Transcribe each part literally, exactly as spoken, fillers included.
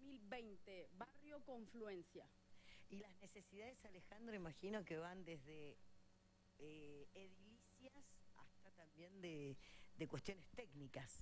mil veinte, barrio Confluencia. Y las necesidades, Alejandro, imagino que van desde eh, edilicias hasta también de, de cuestiones técnicas.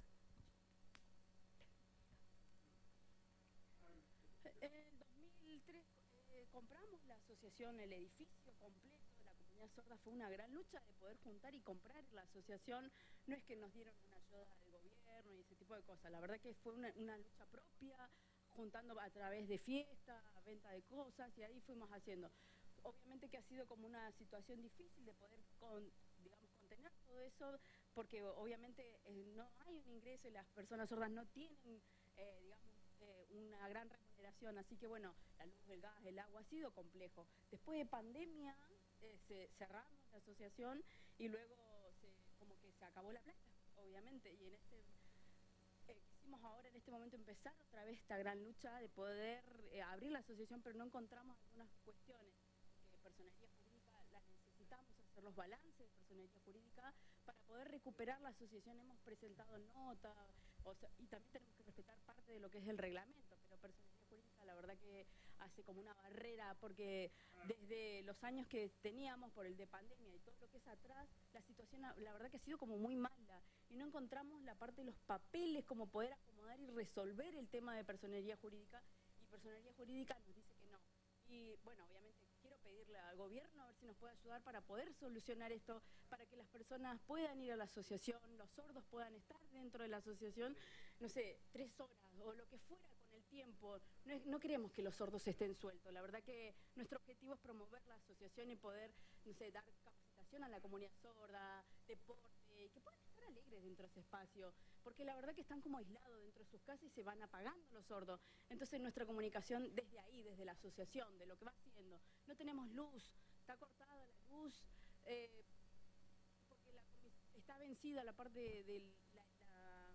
En el dos mil tres eh, compramos la asociación, el edificio completo de la comunidad sorda. Fue una gran lucha de poder juntar y comprar la asociación. No es que nos dieron una ayuda del gobierno y ese tipo de cosas. La verdad que fue una, una lucha propia, juntando a través de fiestas, venta de cosas, y ahí fuimos haciendo. Obviamente que ha sido como una situación difícil de poder, con, digamos, contener todo eso, porque obviamente eh, no hay un ingreso y las personas sordas no tienen, eh, digamos, eh, una gran remuneración. Así que bueno, la luz, el gas, el agua ha sido complejo. Después de pandemia eh, se, cerramos la asociación y luego se, como que se acabó la plata, obviamente, y en este... Eh, quisimos ahora en este momento empezar otra vez esta gran lucha de poder eh, abrir la asociación, pero no encontramos algunas cuestiones, porque personería jurídica la necesitamos, hacer los balances de personería jurídica para poder recuperar la asociación. Hemos presentado nota, o sea, y también tenemos que respetar parte de lo que es el reglamento, pero personería jurídica la verdad que hace como una barrera, porque desde los años que teníamos por el de pandemia y todo lo que es atrás, la situación la verdad que ha sido como muy mala y no encontramos la parte de los papeles, como poder acomodar y resolver el tema de personería jurídica, y personería jurídica nos dice que no. Y bueno, obviamente quiero pedirle al gobierno a ver si nos puede ayudar para poder solucionar esto, para que las personas puedan ir a la asociación, los sordos puedan estar dentro de la asociación, no sé, tres horas o lo que fuera con el tiempo. No, es, no queremos que los sordos estén sueltos. La verdad que nuestro objetivo es promover la asociación y poder, no sé, dar capacitación a la comunidad sorda, deporte, y que puedan estar alegres dentro de ese espacio, porque la verdad que están como aislados dentro de sus casas y se van apagando los sordos. Entonces nuestra comunicación desde ahí, desde la asociación, de lo que va haciendo. No tenemos luz, está cortada la luz, eh, porque la, está vencida la parte de, de la, la,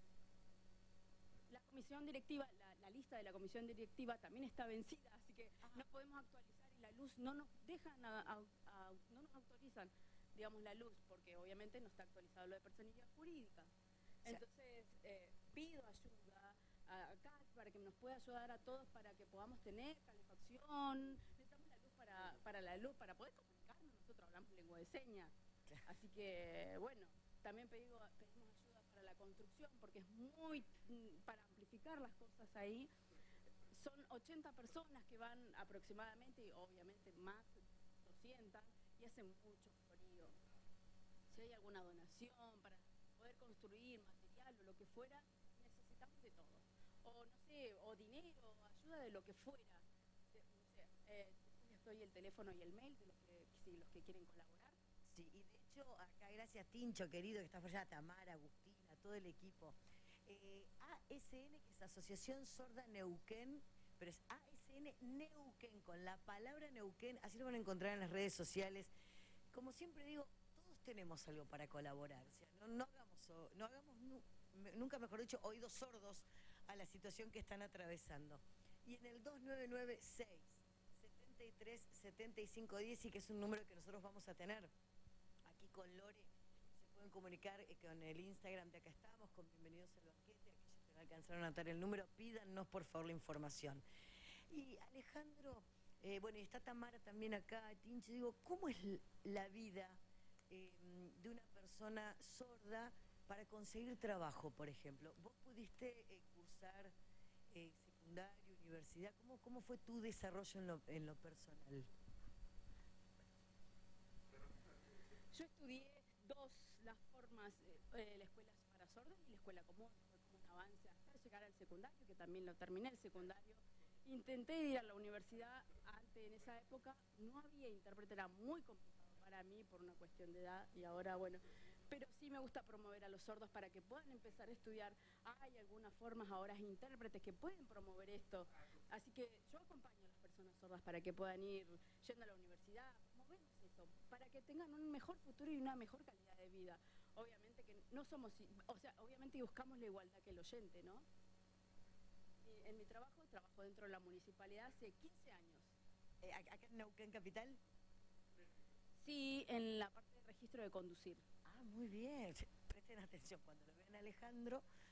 la comisión directiva, la, la lista de la comisión directiva también está vencida, así que no podemos actualizar y la luz no nos dejan, a, a, a, no nos autorizan, digamos, la luz, porque obviamente no está actualizado lo de personería jurídica. Entonces, eh, pido ayuda a C A F para que nos pueda ayudar a todos para que podamos tener calefacción. Necesitamos la luz para, para la luz, para poder comunicarnos. Nosotros hablamos lengua de señas. Así que, bueno, también pedimos, pedimos ayuda para la construcción, porque es muy, para amplificar las cosas ahí. Son ochenta personas que van aproximadamente, y obviamente más doscientas, y hace mucho frío. Si hay alguna donación para poder construir material o lo que fuera, necesitamos de todo. O no sé, o dinero, ayuda de lo que fuera. No sé, eh, estoy el teléfono y el mail de los que, si los que quieren colaborar. Sí, y de hecho, acá gracias Tincho, querido, que está por allá, Tamara, Agustina, todo el equipo. Eh, A S N, que es Asociación Sorda Neuquén, pero es A S N Neuquén, con la palabra Neuquén, así lo van a encontrar en las redes sociales. Como siempre digo, todos tenemos algo para colaborar, o sea, no, no hagamos, no hagamos nu, nunca mejor dicho, oídos sordos a la situación que están atravesando. Y en el dos nueve nueve seis, setenta y tres, setenta y cinco diez, y que es un número que nosotros vamos a tener aquí con Lore, se pueden comunicar eh, con el Instagram de Acá Estamos, con Bienvenidos al Banquete, aquellos que no alcanzaron a anotar el número, pídanos por favor la información. Y Alejandro, eh, bueno, y está Tamara también acá, Tincho, digo, ¿cómo es la vida eh, de una persona sorda para conseguir trabajo, por ejemplo? ¿Vos pudiste eh, cursar eh, secundario, universidad? ¿Cómo, ¿Cómo fue tu desarrollo en lo, en lo personal? Yo estudié dos, las formas, eh, la escuela para sordos y la escuela común, fue como un avance hasta llegar al secundario, que también lo terminé el secundario. Intenté ir a la universidad, antes en esa época no había intérprete, era muy complicado para mí por una cuestión de edad, y ahora bueno, pero sí me gusta promover a los sordos para que puedan empezar a estudiar. Hay algunas formas ahora, intérpretes que pueden promover esto, así que yo acompaño a las personas sordas para que puedan ir yendo a la universidad, promovemos eso, para que tengan un mejor futuro y una mejor calidad de vida. Obviamente que no somos, o sea, obviamente buscamos la igualdad que el oyente, ¿no? Y en mi trabajo, trabajo dentro de la municipalidad hace quince años. Eh, ¿Acá en Neuquén Capital? Sí, en la parte de registro de conducir. Ah, muy bien. Presten atención, cuando lo vean a Alejandro,